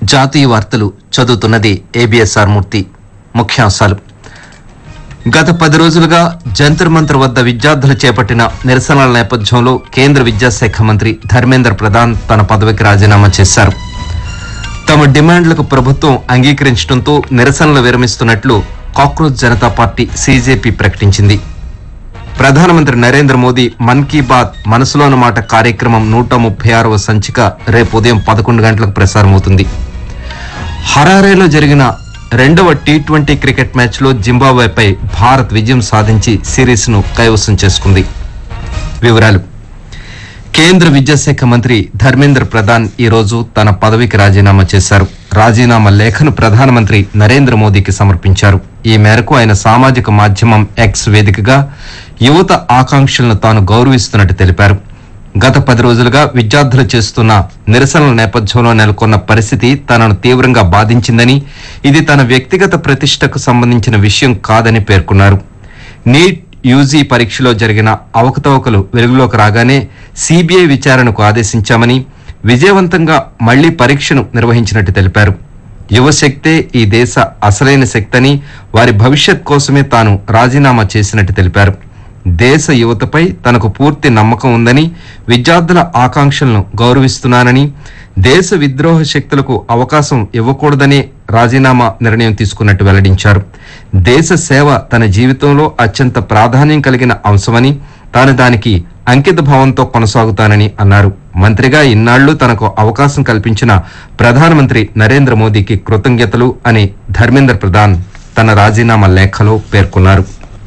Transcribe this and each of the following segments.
జాతీయ వార్తలు చదువుతున్నది ఏబిఎస్ఆర్ మూర్తి. ముఖ్యాంశాలు. గత 10 రోజులుగా జంతర్ మంతర్ వద్ద విద్యార్థులు చేపట్టిన నిరసనల నేపథ్యంలో కేంద్ర విద్యాశాఖ మంత్రి ధర్మేంద్ర ప్రధాన్ తన పదవికి రాజీనామా చేశారు. తమ డిమాండ్లకు ప్రభుత్వం అంగీకరించడంతో నిరసనలు విరమిస్తున్నట్లు కాక్రోచ్ జనతా పార్టీ సీజేపీ ప్రకటించింది. ప్రధానమంత్రి నరేంద్ర మోదీ మన్ కీ బాత్ మనసులోని మాట కార్యక్రమం 136వ సంచిక రేపు ఉదయం 11 గంటలకు ప్రసారమవుతుంది. హరారేలో జరిగిన 2వ టీ20 క్రికెట్ మ్యాచ్లో జింబాబ్వేపై భారత్ విజయం సాధించి సిరీస్ను కైవసం చేసుకుంది. వివరాలు. కేంద్ర విద్యాశాఖ మంత్రి ధర్మేంద్ర ప్రధాన్ ఈ రోజు తన పదవికి రాజీనామా చేశారు. రాజీనామా లేఖను ప్రధానమంత్రి నరేంద్ర మోదీకి సమర్పించారు. ఈ మేరకు ఆయన సామాజిక మాధ్యమం ఎక్స్ వేదికగా యువత ఆకాంక్షలను తాను గౌరవిస్తున్నట్టు తెలిపారు. గత 10 రోజులుగా విద్యార్థులు చేస్తున్న నిరసనల నేపథ్యంలో నెలకొన్న పరిస్థితి తనను తీవ్రంగా బాధించిందని, ఇది తన వ్యక్తిగత ప్రతిష్టకు సంబంధించిన విషయం కాదని పేర్కొన్నారు. నీట్ యూజీ పరీక్షలో జరిగిన అవకతవకలు వెలుగులోకి రాగానే సిబిఐ విచారణకు ఆదేశించామని, విజయవంతంగా మళ్లీ పరీక్షను నిర్వహించినట్టు తెలిపారు. యువశక్తే ఈ దేశ అసలైన శక్తని, వారి భవిష్యత్ కోసమే తాను రాజీనామా చేసినట్టు తెలిపారు. దేశ యువతపై తనకు పూర్తి నమ్మకం ఉందని, విద్యార్థుల ఆకాంక్షలను గౌరవిస్తున్నానని, దేశ విద్రోహ శక్తులకు అవకాశం ఇవ్వకూడదనే రాజీనామా నిర్ణయం తీసుకున్నట్టు వెల్లడించారు. దేశ సేవ తన జీవితంలో అత్యంత ప్రాధాన్యం కలిగిన అంశమని, తాను దానికి అంకిత భావంతో కొనసాగుతానని అన్నారు. మంత్రిగా ఇన్నాళ్లు తనకు అవకాశం కల్పించిన ప్రధానమంత్రి నరేంద్ర మోదీకి కృతజ్ఞతలు అని ధర్మేంద్ర ప్రధాన్ తన రాజీనామా లేఖలో పేర్కొన్నారు.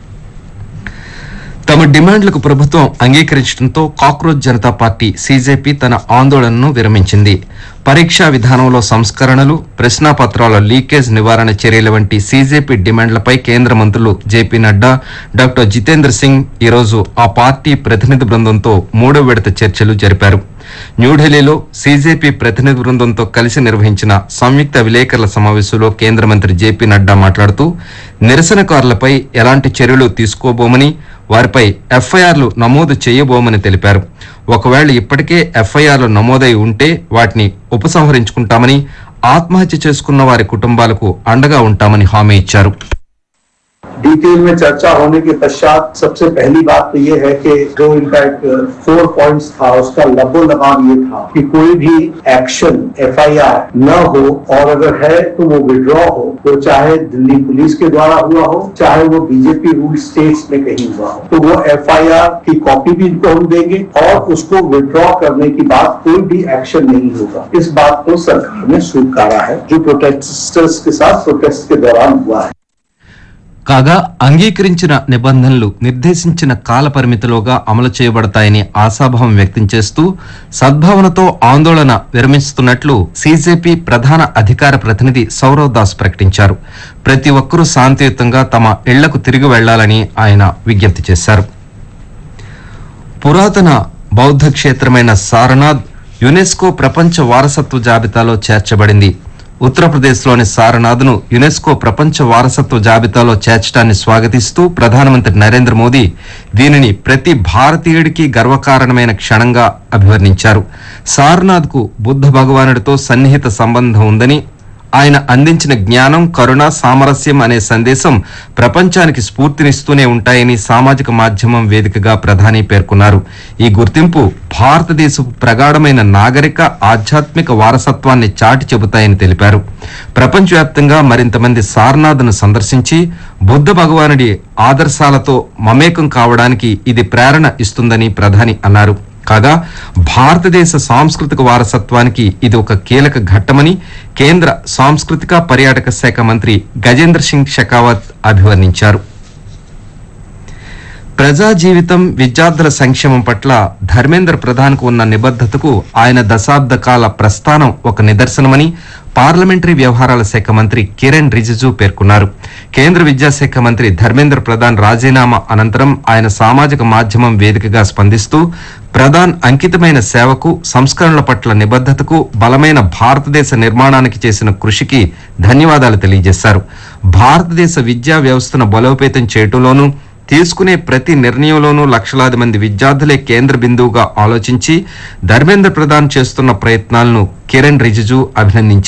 తమ డిమాండ్లకు ప్రభుత్వం అంగీకరించడంతో కాక్రోచ్ జనతా పార్టీ సీజేపీ తన ఆందోళనను విరమించింది. పరీక్షా విధానంలో సంస్కరణలు, ప్రశ్నాపత్రాల లీకేజ్ నివారణ చర్యల వంటి సీజేపీ డిమాండ్లపై కేంద్ర మంత్రులు జేపీ నడ్డా, డాక్టర్ జితేంద్ర సింగ్ ఈరోజు ఆ పార్టీ ప్రతినిధి బృందంతో 3వ విడత చర్చలు జరిపారు. న్యూఢిల్లీలో సీజేపీ ప్రతినిధి బృందంతో కలిసి నిర్వహించిన సంయుక్త విలేకరుల సమావేశంలో కేంద్ర మంత్రి జేపీ నడ్డా మాట్లాడుతూ, నిరసనకారులపై ఎలాంటి చర్యలు తీసుకోబోమని, వారిపై ఎఫ్ఐఆర్లు నమోదు చేయబోమని తెలిపారు. ఒకవేళ ఇప్పటికే ఎఫ్ఐఆర్లు నమోదై ఉంటే వాటిని ఉపసంహరించుకుంటామని, ఆత్మహత్య చేసుకున్న వారి కుటుంబాలకు అండగా ఉంటామని హామీ ఇచ్చారు. डिटेल में चर्चा होने के पश्चात सबसे पहली बात तो ये है कि जो इनफैक्ट 4 पॉइंट्स था उसका लबोलबान ये था कि कोई भी एक्शन एफआईआर न हो, और अगर है तो वो विड्रॉ हो, तो चाहे दिल्ली पुलिस के द्वारा हुआ हो, चाहे वो बीजेपी रूल स्टेट्स में कहीं हुआ हो, तो वो एफआईआर की कॉपी भी इनको हम देंगे और उसको विड्रॉ करने की बात कोई भी एक्शन नहीं होगा. इस बात को सरकार ने स्वीकारा है जो प्रोटेस्टर्स के साथ प्रोटेस्ट के दौरान हुआ है. కాగా అంగీకరించిన నిబంధనలు నిర్దేశించిన కాల పరిమితిలోగా అమలు చేయబడతాయని ఆశాభావం వ్యక్తం చేస్తూ సద్భావనతో ఆందోళన విరమిస్తున్నట్లు సీజేపీ ప్రధాన అధికార ప్రతినిధి సౌరవ్ దాస్ ప్రకటించారు. ప్రతి ఒక్కరూ శాంతియుతంగా తమ ఇళ్లకు తిరిగి వెళ్లాలని ఆయన విజ్ఞప్తి చేశారు. పురాతన బౌద్ధ క్షేత్రమైన సారనాథ్ యునెస్కో ప్రపంచ వారసత్వ జాబితాలో చేర్చబడింది. ఉత్తరప్రదేశ్లోని సారనాథ్ను యునెస్కో ప్రపంచ వారసత్వ జాబితాలో చేర్చడాన్ని స్వాగతిస్తూ ప్రధానమంత్రి నరేంద్ర మోదీ దీనిని ప్రతి భారతీయుడికి గర్వకారణమైన క్షణంగా అభివర్ణించారు. సారనాథ్కు బుద్ధ భగవానుడితో సన్నిహిత సంబంధం ఉందని, ఆయన అందించిన జ్ఞానం, కరుణ, సామరస్యం అనే సందేశం ప్రపంచానికి స్ఫూర్తినిస్తూనే ఉంటాయని సామాజిక మాధ్యమం వేదికగా ప్రధాని పేర్కొన్నారు. ఈ గుర్తింపు భారతదేశపు ప్రగాఢమైన నాగరిక, ఆధ్యాత్మిక వారసత్వాన్ని చాటి చెబుతాయని తెలిపారు. ప్రపంచవ్యాప్తంగా మరింత మంది సారనాథ్ను సందర్శించి బుద్ధ భగవానుడి ఆదర్శాలతో మమేకం కావడానికి ఇది ప్రేరణ ఇస్తుందని ప్రధాని అన్నారు. కాగా భారతదేశ సాంస్కృతిక వారసత్వానికి ఇది ఒక కీలక ఘట్టమని కేంద్ర సాంస్కృతిక పర్యాటక శాఖ మంత్రి గజేంద్ర సింగ్ షెకావత్ అభివర్ణించారు. ప్రజా జీవితం, విద్యార్థుల సంక్షేమం పట్ల ధర్మేంద్ర ప్రధాన్కు ఉన్న నిబద్ధతకు ఆయన దశాబ్ద కాల ప్రస్థానం ఒక నిదర్శనమని పార్లమెంటరీ వ్యవహారాల శాఖ మంత్రి కిరణ్ రిజిజు పేర్కొన్నారు. కేంద్ర విద్యాశాఖ మంత్రి ధర్మేంద్ర ప్రధాన్ రాజీనామా అనంతరం ఆయన సామాజిక మాధ్యమం వేదికగా స్పందిస్తూ, ప్రధాన్ అంకితమైన సేవకు, సంస్కరణల పట్ల నిబద్ధతకు, బలమైన భారతదేశ నిర్మాణానికి చేసిన కృషికి ధన్యవాదాలు తెలియజేశారు. భారతదేశ విద్యా వ్యవస్థను బలోపేతం చేయటంలోనూ, తీసుకునే ప్రతి నిర్ణయంలోనూ లక్షలాది మంది విద్యార్థులే కేంద్ర బిందువుగా ఆలోచించి ధర్మేంద్ర ప్రధాన్ చేస్తున్న ప్రయత్నాలను కిరణ్ రిజిజు అభినందించారు.